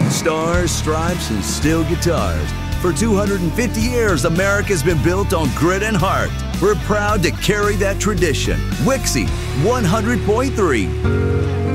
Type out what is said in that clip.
Stars, stripes, and steel guitars. For 250 years, America's been built on grit and heart. We're proud to carry that tradition. Wixie 100.3.